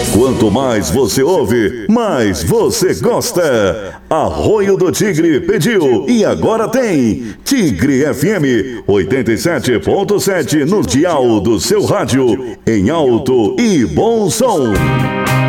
Quanto mais você ouve, mais você gosta. Arroio do Tigre pediu e agora tem Tigre FM 87.7 no dial do seu rádio, em alto e bom som.